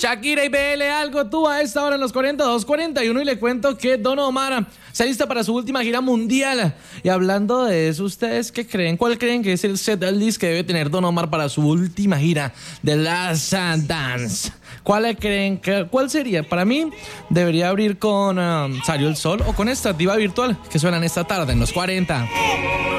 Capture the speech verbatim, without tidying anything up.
Shakira y B L, algo tú a esta hora en los cuarenta y dos cuarenta y uno y le cuento que Don Omar se alista para su última gira mundial. Y hablando de eso, ¿ustedes qué creen? ¿Cuál creen que es el set list que debe tener Don Omar para su última gira de Last Dance? ¿Cuál creen que, cuál sería? Para mí debería abrir con um, Salió el Sol o con esta diva virtual que suenan esta tarde en los cuarenta.